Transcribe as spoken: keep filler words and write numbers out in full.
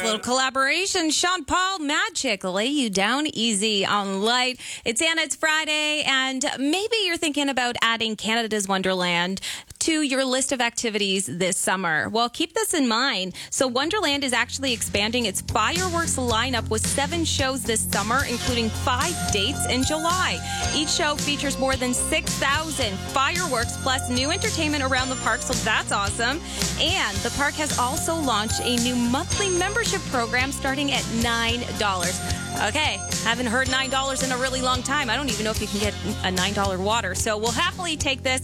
Nice little collaboration. Sean Paul, Magic, lay you down easy on light. It's Anna, it's Friday, and maybe you're thinking about adding Canada's Wonderland to your list of activities this summer. Well, keep this in mind. So Wonderland is actually expanding its fireworks lineup with seven shows this summer, including five dates in July. Each show features more than six thousand fireworks plus new entertainment around the park, so that's awesome. And the park has also launched a new monthly membership program starting at nine dollars. Okay, haven't heard nine dollars in a really long time. I don't even know if you can get a nine dollar water, so we'll happily take this.